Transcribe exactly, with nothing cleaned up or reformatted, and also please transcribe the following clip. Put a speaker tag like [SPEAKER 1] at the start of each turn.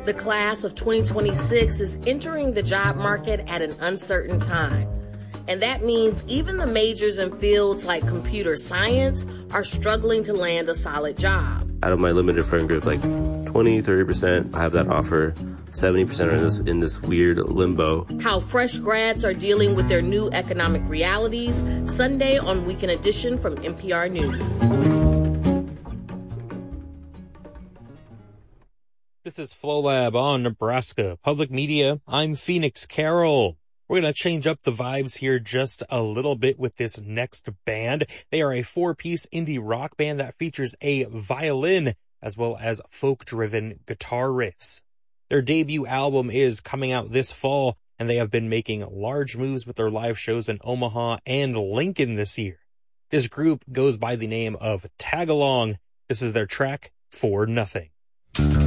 [SPEAKER 1] The class of twenty twenty-six is entering the job market at an uncertain time. And that means even the majors in fields like computer science are struggling to land a solid job.
[SPEAKER 2] Out of my limited friend group, like twenty, thirty percent have that offer. seventy percent are in this, in this weird limbo.
[SPEAKER 1] How fresh grads are dealing with their new economic realities, Sunday on Weekend Edition from N P R News.
[SPEAKER 3] This is FloLab on Nebraska Public Media. I'm Phoenix Carroll. We're going to change up the vibes here just a little bit with this next band. They are a four-piece indie rock band that features a violin as well as folk-driven guitar riffs. Their debut album is coming out this fall, and they have been making large moves with their live shows in Omaha and Lincoln this year. This group goes by the name of Tagalong. This is their track, For Nothing.